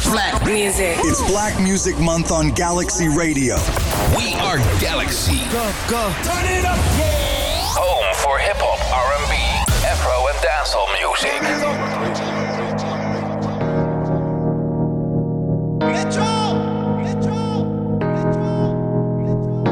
Black music. It's Black Music Month on Galaxy Radio. We are Galaxy. Go. Turn it up. Home for hip hop, R&B,